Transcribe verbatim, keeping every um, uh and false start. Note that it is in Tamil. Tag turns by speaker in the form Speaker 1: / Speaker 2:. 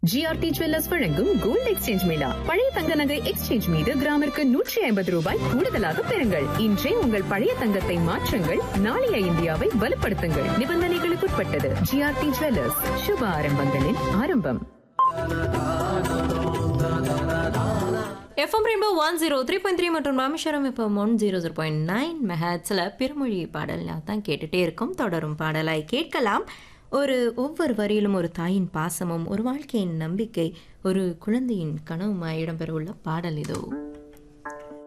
Speaker 1: ஜிஆர்டி ஜுவல்லர்ஸ் வழங்கும் கோல்ட் எக்ஸ்சேஞ்ச் மேளா. பழைய தங்க நகை எக்ஸ்சேஞ்ச் மீது கிராமிற்கு நூற்றி ஐம்பது ரூபாய் கூடுதலாக பெறுங்கள். இன்றே உங்கள் பழைய தங்கத்தை மாற்றுங்கள், நாளைய இந்தியாவை வலுப்படுத்துங்கள். நிபந்தனைகளுக்குட்பட்டது. ஜிஆர்டி ஜுவல்லர்ஸ், சுப ஆரம்பங்களின் ஆரம்பம்.
Speaker 2: FM rainbow one zero three point three மற்றும் Rameswaram FM one zero zero point nine மெஹாட்ஸில் பிறமொழி பாடலாம் தான் கேட்டுகிட்டே இருக்கும். தொடரும் பாடலாய் கேட்கலாம். ஒரு ஒவ்வொரு வரியிலும் ஒரு தாயின் பாசமும், ஒரு வாழ்க்கையின் நம்பிக்கை, ஒரு குழந்தையின் கனவுமாய் இடம்பெறவுள்ள பாடல் இதோ.